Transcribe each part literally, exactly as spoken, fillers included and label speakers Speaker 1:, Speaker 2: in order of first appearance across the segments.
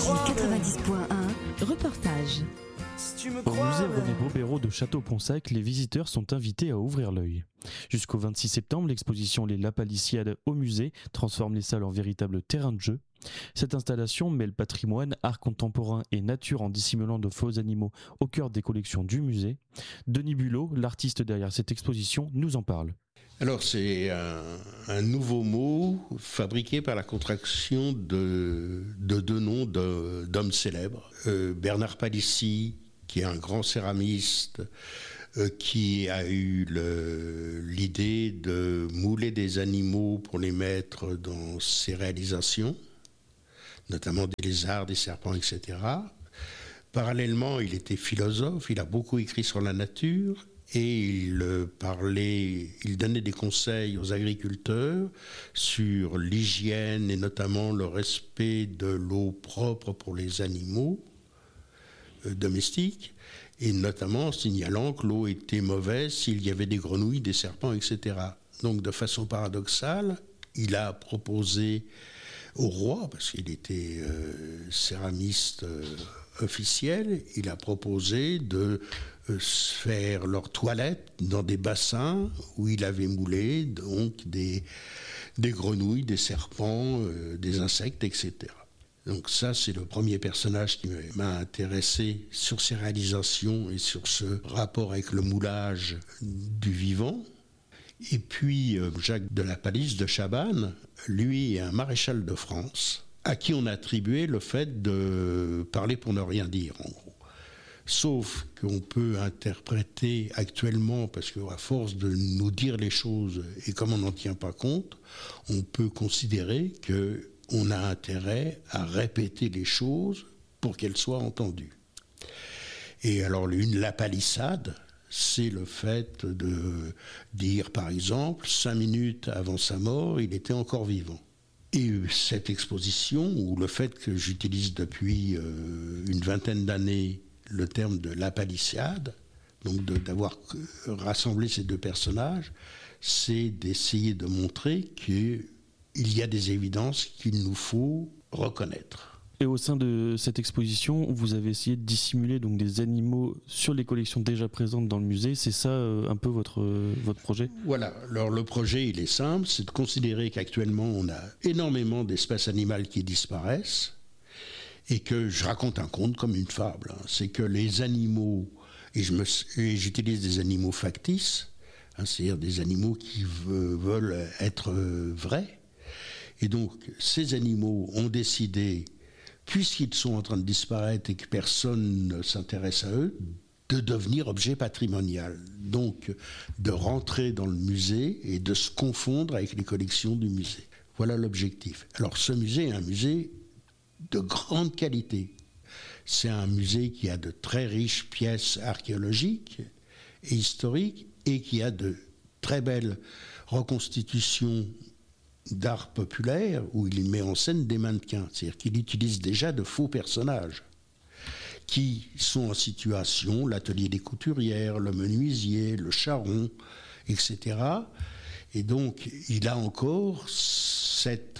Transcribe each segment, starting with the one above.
Speaker 1: quatre-vingt-dix point un, reportage.
Speaker 2: Si au
Speaker 3: musée René Bobéro de Château-Ponsac, les visiteurs sont invités à ouvrir l'œil. Jusqu'au vingt-six septembre, l'exposition Les Lapaliciades au musée transforme les salles en véritable terrain de jeu. Cette installation mêle patrimoine, art contemporain et nature en dissimulant de faux animaux au cœur des collections du musée. Denis Bulot, l'artiste derrière cette exposition, nous en parle.
Speaker 4: Alors c'est un, un nouveau mot fabriqué par la contraction de, de deux noms de, d'hommes célèbres. Euh, Bernard Palissy, qui est un grand céramiste, euh, qui a eu le, l'idée de mouler des animaux pour les mettre dans ses réalisations, notamment des lézards, des serpents, et cetera. Parallèlement, il était philosophe, il a beaucoup écrit sur la nature, et il parlait, il donnait des conseils aux agriculteurs sur l'hygiène et notamment le respect de l'eau propre pour les animaux euh, domestiques, et notamment en signalant que l'eau était mauvaise s'il y avait des grenouilles, des serpents, et cetera. Donc de façon paradoxale, il a proposé au roi, parce qu'il était euh, céramiste euh, officiel, il a proposé de euh, faire leurs toilettes dans des bassins où il avait moulé donc des, des grenouilles, des serpents, euh, des insectes, et cetera. Donc ça, c'est le premier personnage qui m'a intéressé sur ses réalisations et sur ce rapport avec le moulage du vivant. Et puis euh, Jacques de la Palisse de Chabannes, lui est un maréchal de France à qui on attribuait le fait de parler pour ne rien dire, en gros. Sauf qu'on peut interpréter actuellement, parce qu'à force de nous dire les choses, et comme on n'en tient pas compte, on peut considérer qu'on a intérêt à répéter les choses pour qu'elles soient entendues. Et alors, une lapalissade, c'est le fait de dire, par exemple, cinq minutes avant sa mort, il était encore vivant. Et cette exposition, ou le fait que j'utilise depuis euh, une vingtaine d'années le terme de lapaliciade, donc de, d'avoir rassemblé ces deux personnages, c'est d'essayer de montrer qu'il y a des évidences qu'il nous faut reconnaître.
Speaker 3: Et au sein de cette exposition, vous avez essayé de dissimuler donc des animaux sur les collections déjà présentes dans le musée. C'est ça euh, un peu votre, euh, votre projet ?
Speaker 4: Voilà. Alors le projet, il est simple, c'est de considérer qu'actuellement, on a énormément d'espèces animales qui disparaissent et que je raconte un conte comme une fable. Hein. C'est que les animaux, et, je me, et j'utilise des animaux factices, hein, c'est-à-dire des animaux qui ve, veulent être vrais. Et donc, ces animaux ont décidé, puisqu'ils sont en train de disparaître et que personne ne s'intéresse à eux, de devenir objet patrimonial. Donc, de rentrer dans le musée et de se confondre avec les collections du musée. Voilà l'objectif. Alors, ce musée est un musée de grande qualité. C'est un musée qui a de très riches pièces archéologiques et historiques et qui a de très belles reconstitutions d'art populaire où il met en scène des mannequins, c'est-à-dire qu'il utilise déjà de faux personnages qui sont en situation, l'atelier des couturières, le menuisier, le charron, et cetera. Et donc, il a encore cette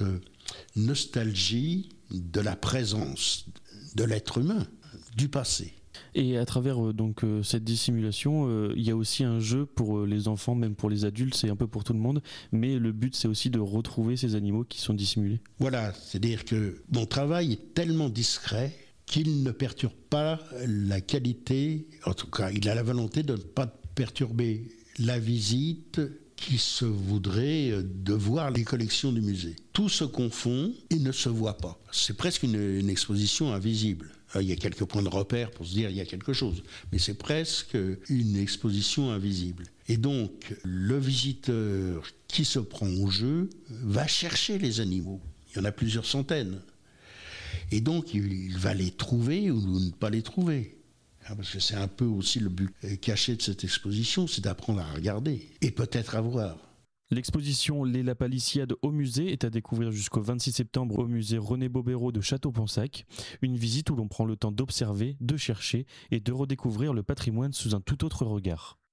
Speaker 4: nostalgie de la présence de l'être humain, du passé.
Speaker 3: Et à travers euh, donc euh, cette dissimulation, euh, il y a aussi un jeu pour euh, les enfants, même pour les adultes, c'est un peu pour tout le monde. Mais le but, c'est aussi de retrouver ces animaux qui sont dissimulés.
Speaker 4: Voilà, c'est-à-dire que mon travail est tellement discret qu'il ne perturbe pas la qualité, en tout cas, il a la volonté de ne pas perturber la visite qui se voudrait de voir les collections du musée. Tout se confond et ne se voit pas. C'est presque une, une exposition invisible. Il y a quelques points de repère pour se dire il y a quelque chose, mais c'est presque une exposition invisible. Et donc, le visiteur qui se prend au jeu va chercher les animaux. Il y en a plusieurs centaines. Et donc, il va les trouver ou ne pas les trouver. Parce que c'est un peu aussi le but caché de cette exposition, c'est d'apprendre à regarder et peut-être à voir.
Speaker 3: L'exposition Les Lapaliciades au musée est à découvrir jusqu'au vingt-six septembre au musée René Bobéro de Château-Ponsac. Une visite où l'on prend le temps d'observer, de chercher et de redécouvrir le patrimoine sous un tout autre regard.